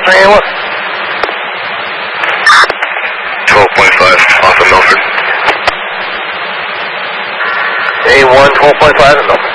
answering A1. 12.5 off of Milford. A1, 12.5 in Milford.